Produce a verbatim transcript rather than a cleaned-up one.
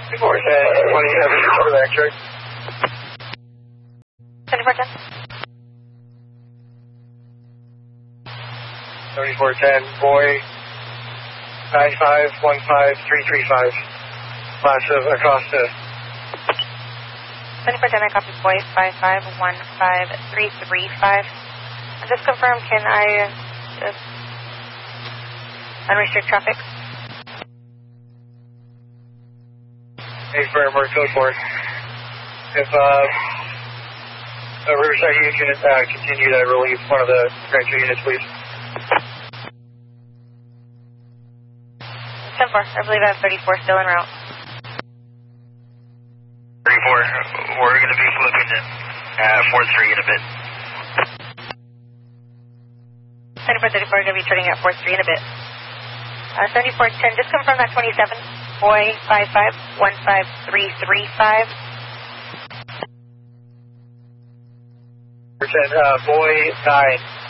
four ten, twenty-seven, for the X-ray. seventy-four ten. seventy-four ten, boy, nine five one five three three five. Flash of Acosta. seventy-four ten, I copy boy, five five one five three three five. Just confirm, can I just unrestrict traffic? Hey, firm, we're code board. If uh, a Riverside unit can uh, continue to relieve one of the Grand two units, please. ten four, I believe I have thirty-four still en route. thirty-four, we're going to be flipping in uh, four three in a bit. seventy-four thirty-four, going to be turning at four three in a bit. Uh, seventy-four ten, just confirm that twenty-seven, boy, five five one five three three five. Uh, boy, nine